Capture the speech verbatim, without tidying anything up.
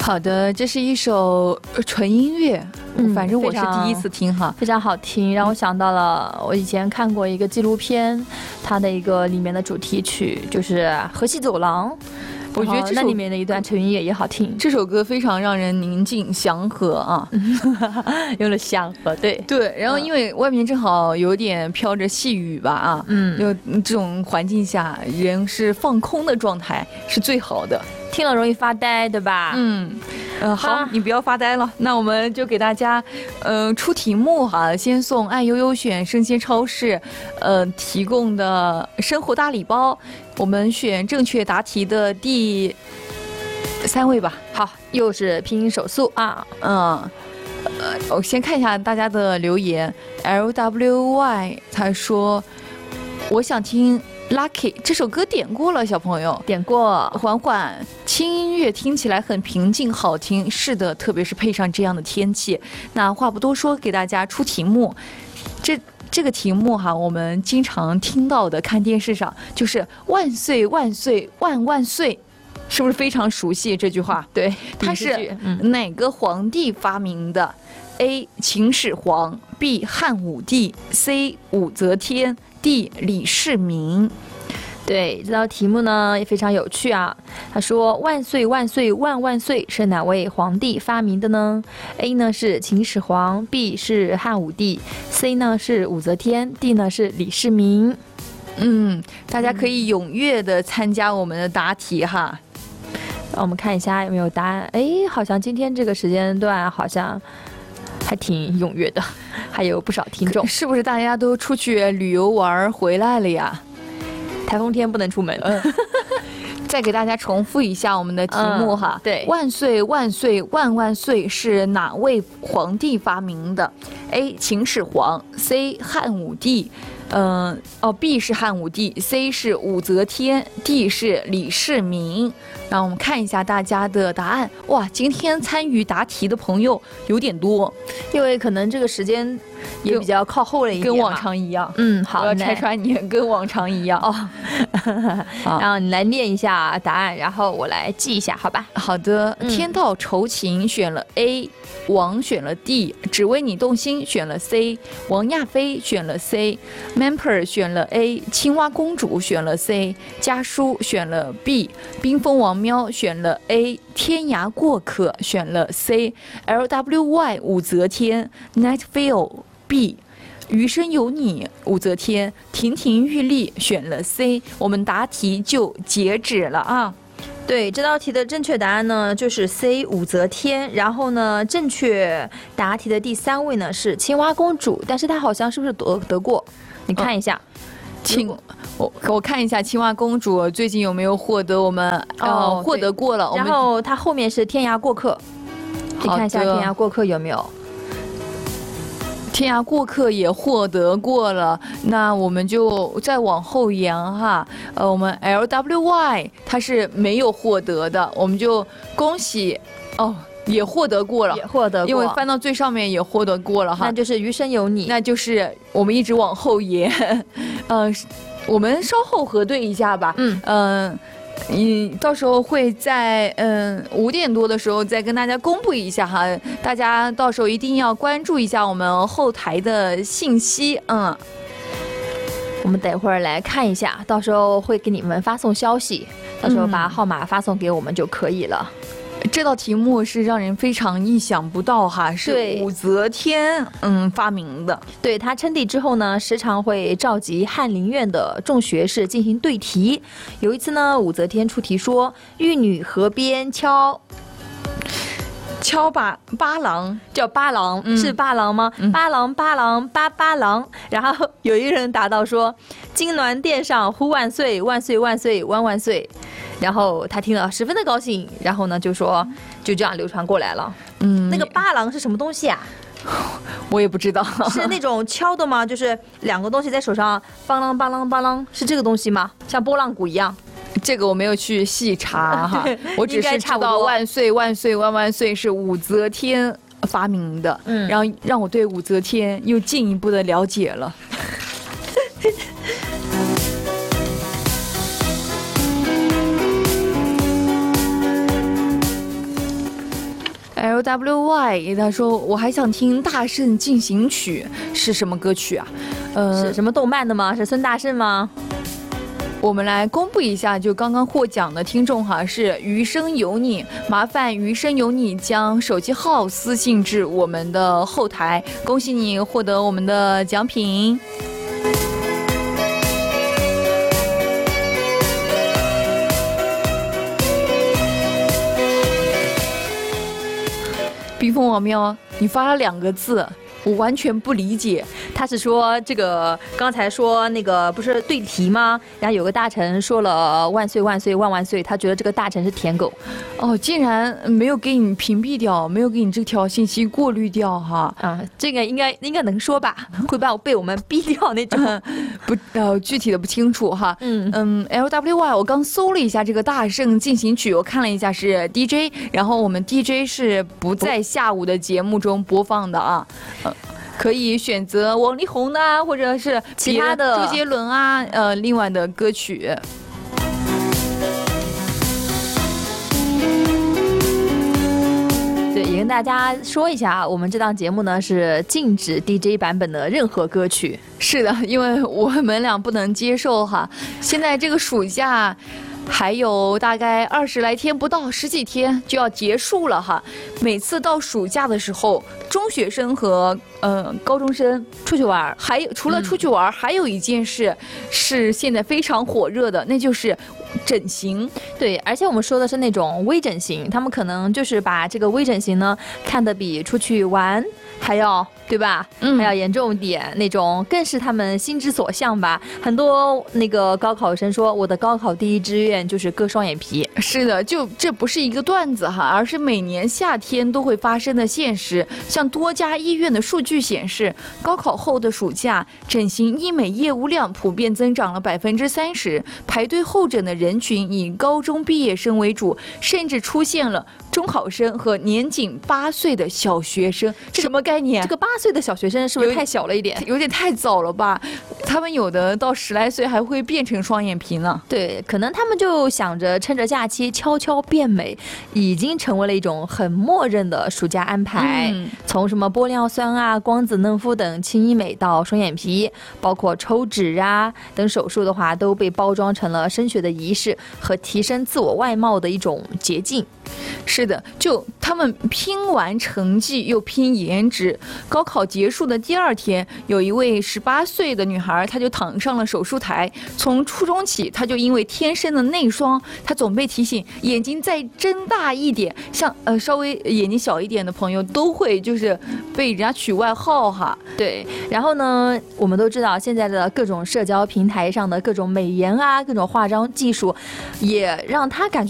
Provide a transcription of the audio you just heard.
好的，这是一首纯音乐， 嗯反正我是第一次听哈， 非常好听，让我想到了我以前看过一个纪录片，它的一个里面的主题曲就是《河西走廊》。我觉得这那里面的一段纯音乐也好听， 这首歌非常让人宁静祥和啊， 用了祥和，对对。然后因为外面正好有点飘着细雨吧啊，嗯，就这种环境下，人是放空的状态是最好的。 听了容易发呆，对吧？ 嗯，呃，好，啊、你不要发呆了。那我们就给大家，呃，出题目哈。先送爱悠悠选生鲜超市，呃，提供的生活大礼包。我们选正确答题的第三位吧。 好，又是拼音手速啊。 嗯，呃，我先看一下大家的留言。L W Y 他说，我想听。Lucky 这首歌点过了，小朋友点过。 缓缓轻音乐听起来很平静，好听。是的，特别是配上这样的天气。那话不多说，给大家出题目。这这个题目哈，我们经常听到的，看电视上就是万岁万岁万万岁，是不是非常熟悉这句话？ 对， 它是哪个皇帝发明的？ A. 秦始皇 B. 汉武帝 C. 武则天 D. 李世民。 对，这道题目呢也非常有趣啊。他说万岁万岁万万岁是哪位皇帝发明的呢？ A 呢是秦始皇 B 是汉武帝 C 呢是武则天 D 呢是李世民。 嗯，大家可以踊跃的参加我们的答题哈。 让我们看一下有没有答案。哎，好像今天这个时间段好像还挺踊跃的，还有不少听众。 是不是大家都出去旅游玩回来了呀？ 台风天不能出门。 嗯、再给大家重复一下我们的题目哈。 嗯、对， 万岁万岁万万岁是哪位皇帝发明的 ？A. 秦始皇 C. 汉武帝嗯、呃，哦 ，B 是汉武帝 ，C 是武则天 ，D 是李世民。让我们看一下大家的答案。哇，今天参与答题的朋友有点多， 因为可能这个时间也比较靠后了一点， 跟往常一样。 嗯，好， 我要拆穿你，跟往常一样。 哦，然后你来念一下答案，然后我来记一下，好吧？ 好的，嗯、天道酬勤选了 A， 王选了 D， 只为你动心选了 C， 王亚飞选了 C。Memper 选了 A， 青蛙公主选了 C， 家书选了 B， 冰封王喵选了 A， 天涯过客选了 C，L W Y 武则天 Nightfall B， 余生有你武则天亭亭玉立选了 C。 我们答题就截止了啊。 对，这道题的正确答案呢就是 C 武则天，然后呢正确答题的第三位呢是青蛙公主，但是她好像是不是得得过？你看一下。嗯青，我我看一下青蛙公主最近有没有获得我们哦获得过了， 然后它后面是天涯过客，你看一下天涯过客有没有？ 天涯过客也获得过了，那我们就再往后延哈。呃，我们 L W Y 它是没有获得的，我们就恭喜哦。也获得过了， 也获得过， 因为翻到最上面也获得过了哈。 那就是余生有你， 那就是我们一直往后延，呃，我们稍后核对一下吧。嗯嗯，你、呃、到时候会在嗯五点多的时候再跟大家公布一下哈，大家到时候一定要关注一下我们后台的信息。嗯， 我们等会儿来看一下，到时候会给你们发送消息，到时候把号码发送给我们就可以了。 这道题目是让人非常意想不到哈，是武则天嗯发明的。 对，她称帝之后呢，时常会召集翰林院的众学士进行对题。有一次呢，武则天出题说：“玉女河边敲敲八八郎， 叫八郎、嗯、是八郎吗？ 嗯、 八郎八郎八八郎。”然后有一个人答到说：“金銮殿上呼万岁，万岁万岁万万岁。”然后他听了十分的高兴，然后呢就说就这样流传过来了。嗯，那个八郎是什么东西啊？ 我也不知道。 是那种敲的吗？就是两个东西在手上梆啷梆啷梆啷，是这个东西吗？像拨浪鼓一样？ 这个我没有去细查哈，我只是知道万岁万岁万万岁是武则天发明的，嗯，然后让我对武则天又进一步的了解了。 W Y 他说我还想听《大圣进行曲》是什么歌曲啊？ 呃，是什么动漫的吗？是孙大圣吗？ 我们来公布一下，就刚刚获奖的听众哈，是余生有你，麻烦余生有你将手机号私信至我们的后台，恭喜你获得我们的奖品。冰封王喵，你发了两个字，我完全不理解。 他是说这个刚才说那个不是对题吗？然后有个大臣说了万岁万岁万万岁，他觉得这个大臣是舔狗。 哦，竟然没有给你屏蔽掉，没有给你这条信息过滤掉哈。 啊、嗯，这个应该应该能说吧？会把我被我们逼掉那种。 不呃，具体的不清楚哈。 嗯嗯 ，L W Y 我刚搜了一下这个大圣进行曲，我看了一下是 D J， 然后我们 D J 是不在下午的节目中播放的啊。呃可以选择王力宏的啊，或者是其他的周杰伦啊，呃，另外的歌曲。 对，也跟大家说一下，我们这档节目呢是禁止 D J 版本的任何歌曲。 是的，因为我们俩不能接受哈。现在这个暑假还有大概二十来天不到，十几天就要结束了哈。每次到暑假的时候，中学生和呃高中生出去玩， 还有除了出去玩，嗯、还有一件事是现在非常火热的，那就是整形。 对，而且我们说的是那种微整形，他们可能就是把这个微整形呢看得比出去玩还要，对吧？嗯，还要严重一点，那种更是他们心之所向吧。很多那个高考生说，我的高考第一志愿就是割双眼皮。 是的，就这不是一个段子哈，而是每年夏天都会发生的现实。像多家医院的数据显示，高考后的暑假，整形医美业务量普遍增长了百分之三十，排队候诊的人群以高中毕业生为主，甚至出现了中考生和年仅八岁的小学生。这什么概念？ 这个八岁的小学生是不是太小了一点？ 有点太早了吧？他们有的到十来岁还会变成双眼皮呢。 对，可能他们就想着趁着假期悄悄变美，已经成为了一种很默认的暑假安排。嗯、从什么玻尿酸啊、光子嫩肤等轻医美到双眼皮，包括抽脂啊等手术的话，都被包装成了升学的仪式和提升自我外貌的一种捷径。 是的，就他们拼完成绩又拼颜值。高考结束的第二天，有一位十八岁的女孩，她就躺上了手术台。从初中起，她就因为天生的内双，她总被提醒眼睛再睁大一点。像呃稍微眼睛小一点的朋友，都会就是被人家取外号哈。 对，然后呢，我们都知道现在的各种社交平台上的各种美颜啊，各种化妆技术，也让她感觉